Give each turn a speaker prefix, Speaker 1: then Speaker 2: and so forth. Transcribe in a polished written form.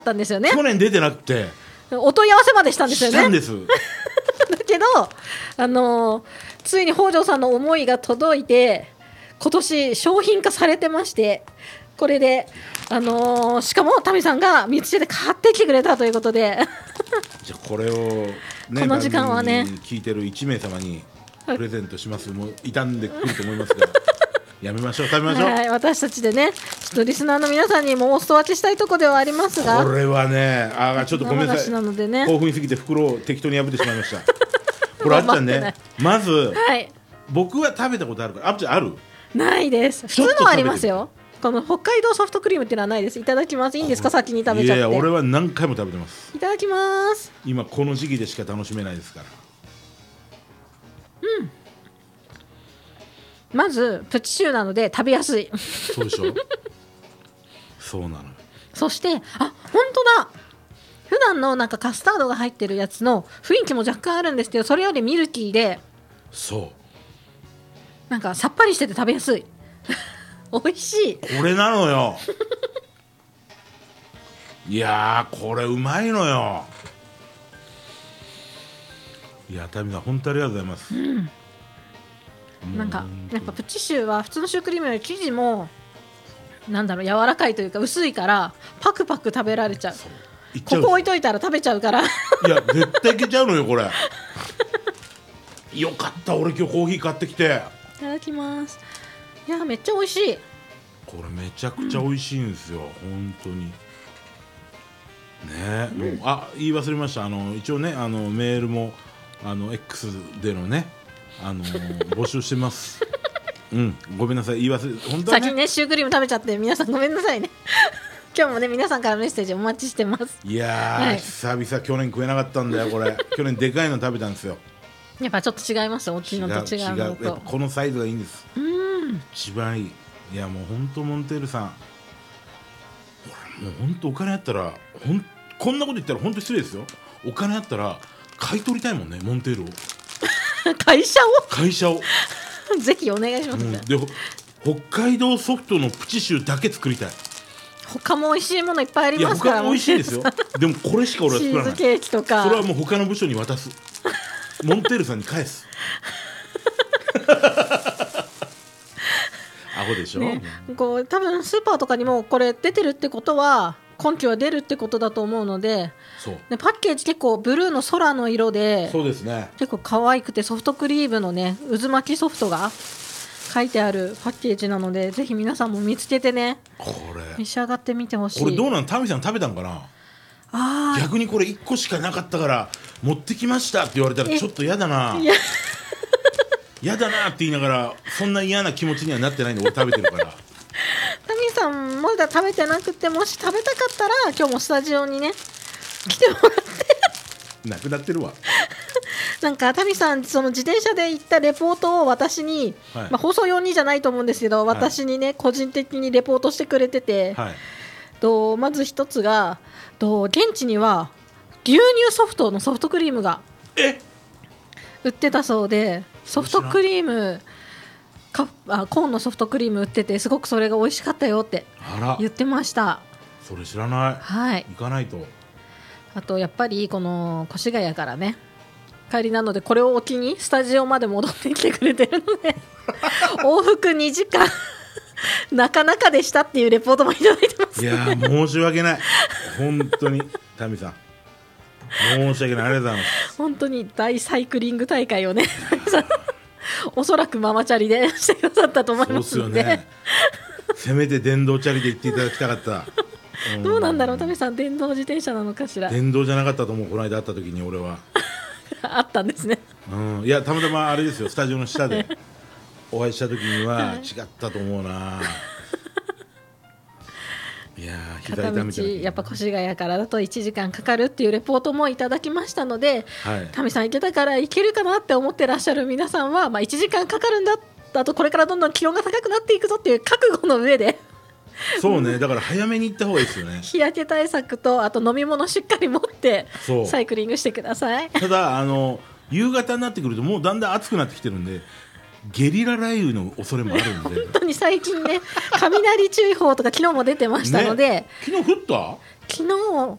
Speaker 1: たんですよね。
Speaker 2: 去年出てなくて
Speaker 1: お問い合わせまでしたんですよね。
Speaker 2: したんです
Speaker 1: だけど、ついに北条さんの思いが届いて今年商品化されてまして、これで、しかもタミさんが見つけて買ってきてくれたということで
Speaker 2: じゃあこれを、ね、
Speaker 1: この時間はね
Speaker 2: 番組聞いてる1名様にプレゼントします。もう傷んでくると思いますがやめましょう、食べましょう。
Speaker 1: はい、私たちでね、ちょっとリスナーの皆さんにもお裾分けしたいところではありますが、
Speaker 2: これはね、ちょっとごめんなさい、
Speaker 1: 生菓子なのでね、
Speaker 2: 興奮しすぎて袋を適当に破ってしまいましたこれあっちゃんね、まず、
Speaker 1: はい、
Speaker 2: 僕は食べたことあるから、あっちゃんある？
Speaker 1: ないです。普通のはありますよ。この北海道ソフトクリームっていうのはないです。いただきます。いいんですか？先に食べちゃって。
Speaker 2: いやいや、俺は何回も食べてます。
Speaker 1: いただきます。
Speaker 2: 今この時期でしか楽しめないですから。
Speaker 1: まずプチシューなので食べやすい
Speaker 2: そうでしょそうなの。
Speaker 1: そして本当だ、普段のなんかカスタードが入ってるやつの雰囲気も若干あるんですけど、それよりミルキーで、
Speaker 2: そう
Speaker 1: なんかさっぱりしてて食べやすい美味しい。
Speaker 2: これなのよいやー、これうまいのよ。いや、タミさん本当ありがとうございます、
Speaker 1: なんかやっぱプチシューは普通のシュークリームより生地もなんだろう、柔らかいというか薄いからパクパク食べられちゃう。ここ置いといたら食べちゃうからい
Speaker 2: や絶対いけちゃうのよこれよかった、俺今日コーヒー買ってきて。
Speaker 1: いただきます。いやめっちゃ美味しい。
Speaker 2: これめちゃくちゃ美味しいんですよ、本当にね。もう言い忘れました。一応ね、メールもX でのね、募集してますごめんなさい、言い忘れ、本当はね、
Speaker 1: 先にねシュークリーム食べちゃって皆さんごめんなさいね今日もね皆さんからメッセージお待ちしてます。
Speaker 2: いやー、久々、去年食えなかったんだよこれ去年でかいの食べたんですよ。
Speaker 1: やっぱちょっと違います。大きいのと違うのと。
Speaker 2: やっぱこのサイズがいいんです。一番いい。いやもう本当モンテールさん、もう本当お金あったら、こんなこと言ったら本当失礼ですよ。お金あったら買い取りたいもんね、モンテールを
Speaker 1: 会社をぜひお願いします、
Speaker 2: で北海道ソフトのプチシューだけ作りたい。
Speaker 1: 他も美味しいものいっぱいありますから。
Speaker 2: いや他も美味しいですよでもこれしか俺は作らない。
Speaker 1: チーズケーキとか、
Speaker 2: それはもう他の部署に渡すモンテールさんに返すアホでしょ、
Speaker 1: ね、こう多分スーパーとかにもこれ出てるってことは根拠は出るってことだと思うので、
Speaker 2: そう
Speaker 1: ね、パッケージ結構ブルーの空の色で、
Speaker 2: そうですね、
Speaker 1: 結構可愛くてソフトクリームのね渦巻きソフトが書いてあるパッケージなので、ぜひ皆さんも見つけてね、
Speaker 2: こ
Speaker 1: 召し上がってみてほしい。
Speaker 2: れどうなん、タミさん食べたんかな。逆にこれ1個しかなかったから持ってきましたって言われたらちょっと嫌だな。嫌だなって言いながらそんな嫌な気持ちにはなってないんで、俺食べてるから
Speaker 1: タミさんまだ食べてなくて、もし食べたかったら今日もスタジオにね来てもらって
Speaker 2: なくなってるわ
Speaker 1: なんかタミさんその自転車で行ったレポートを私に、放送用にじゃないと思うんですけど、私にね個人的にレポートしてくれてて、まず一つが現地には牛乳ソフトのソフトクリームが売ってたそうで、ソフトクリームコーンのソフトクリーム売ってて、すごくそれが美味しかったよって言ってました。
Speaker 2: それ知らない、行かないと。
Speaker 1: あとやっぱりこの越谷からね帰りなので、これをお気にスタジオまで戻ってきてくれてるので往復2時間なかなかでしたっていうレポートもいただいてます、
Speaker 2: いや申し訳ない本当にタミさん申し訳ない、ありがとうございます。
Speaker 1: 本当に大サイクリング大会をねおそらくママチャリでしてくださったと思いますので、
Speaker 2: ね、せめて電動チャリで行っていただきたかった
Speaker 1: どうなんだろう、タミさん電動自転車なのかしら。
Speaker 2: 電動じゃなかったと思う、この間会った時に俺は
Speaker 1: あったんですね、
Speaker 2: いやたまたまあれですよ、スタジオの下でお会いした時には違ったと思うな、いや膝痛めてる。
Speaker 1: やっぱ越谷からだと1時間かかるっていうレポートもいただきましたので、タミさん行けたから行けるかなって思ってらっしゃる皆さんは、1時間かかるんだ、あとこれからどんどん気温が高くなっていくぞっていう覚悟の上で
Speaker 2: そうね、だから早めに行った方がいいですよね
Speaker 1: 日焼け対策とあと飲み物しっかり持ってサイクリングしてください。
Speaker 2: ただ夕方になってくるともうだんだん暑くなってきてるんで、ゲリラ雷雨の恐れもあるんで
Speaker 1: 本当に最近ね雷注意報とか昨日も出てましたので、
Speaker 2: 昨日降った？
Speaker 1: 昨日